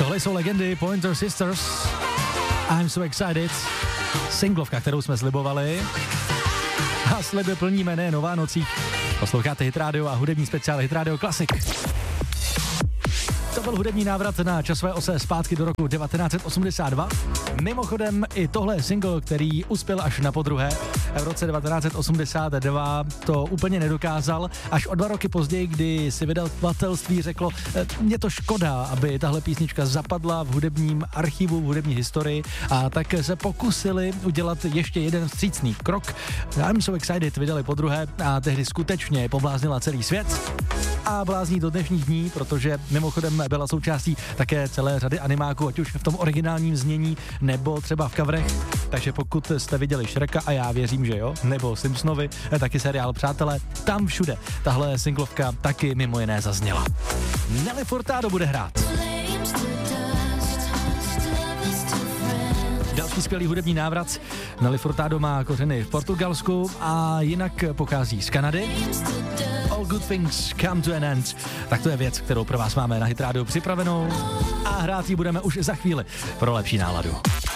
Tohle jsou legendy Pointer Sisters. I'm so excited. Singlovka, kterou jsme slibovali. A sliby plníme nejen o Vánocích. Posloucháte Hit Radio a hudební speciál Hit Radio Classic. To byl hudební návrat na časové ose zpátky do roku 1982. Mimochodem i tohle je single, který uspěl až na podruhé. V roce 1982 to úplně nedokázal. Až o 2 roky později, kdy si vydavatelství řeklo, je to škoda, aby tahle písnička zapadla v hudebním archivu, v hudební historii, a tak se pokusili udělat ještě jeden vstřícný krok. I'm so excited vydali podruhé a tehdy skutečně pobláznila celý svět. A blázní do dnešních dní, protože mimochodem byla součástí také celé řady animáků, ať už v tom originálním znění, nebo třeba v coverech. Takže pokud jste viděli Shreka, a já věřím, že jo, nebo Simpsonovi, taky seriál Přátelé, tam všude tahle singlovka taky mimo jiné zazněla. Nelly Furtado bude hrát. Další skvělý hudební návrat. Nelly Furtado má kořeny v Portugalsku a jinak pochází z Kanady. All good things come to an end. Tak to je věc, kterou pro vás máme na Hit Radio připravenou a hrát ji budeme už za chvíli pro lepší náladu.